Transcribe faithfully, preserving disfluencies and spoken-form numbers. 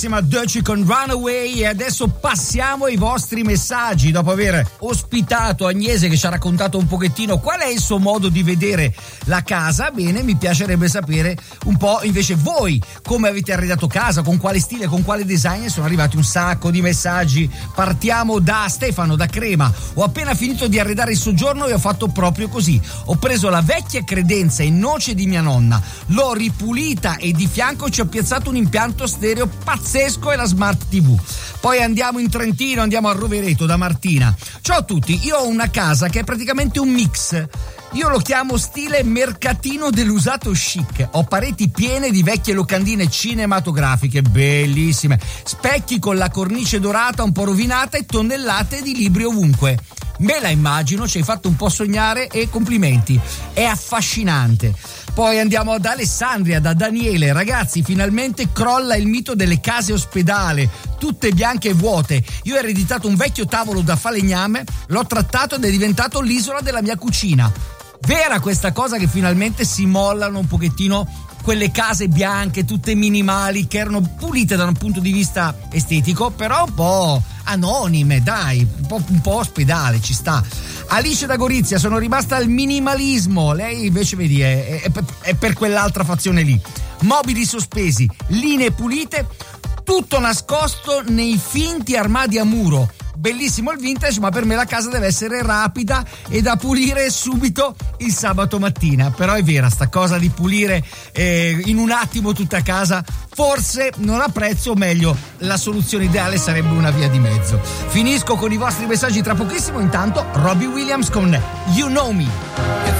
Doechii con Runaway. E adesso passiamo ai vostri messaggi. Dopo aver ospitato Agnese che ci ha raccontato un pochettino qual è il suo modo di vedere la casa, bene, mi piacerebbe sapere un po' invece voi come avete arredato casa, con quale stile, con quale design. Sono arrivati un sacco di messaggi. Partiamo da Stefano da Crema. Ho appena finito di arredare il soggiorno e ho fatto proprio così. Ho preso la vecchia credenza in noce di mia nonna, l'ho ripulita e di fianco ci ho piazzato un impianto stereo pazzesco e la smart tivù. Poi andiamo in Trentino, andiamo a Rovereto da Martina. Ciao a tutti, io ho una casa che è praticamente un mix. Io lo chiamo stile mercatino dell'usato chic. Ho pareti piene di vecchie locandine cinematografiche, bellissime, specchi con la cornice dorata un po' rovinata e tonnellate di libri ovunque. Me la immagino, ci hai fatto un po' sognare e complimenti. È affascinante. Poi andiamo ad Alessandria da Daniele. Ragazzi, finalmente crolla il mito delle case ospedale, tutte bianche e vuote. Io ho ereditato un vecchio tavolo da falegname, l'ho trattato ed è diventato l'isola della mia cucina. Vera questa cosa che finalmente si mollano un pochettino quelle case bianche, tutte minimali, che erano pulite da un punto di vista estetico, però un po' anonime, dai, un po', un po' ospedale, ci sta. Alice da Gorizia, sono rimasta al minimalismo, lei invece vedi è, è, è per quell'altra fazione lì. Mobili sospesi, linee pulite, tutto nascosto nei finti armadi a muro. Bellissimo il vintage, ma per me la casa deve essere rapida e da pulire subito il sabato mattina. Però è vera sta cosa di pulire eh, in un attimo tutta casa, forse non a prezzo, o meglio la soluzione ideale sarebbe una via di mezzo. Finisco con i vostri messaggi tra pochissimo, intanto Robbie Williams con You Know Me.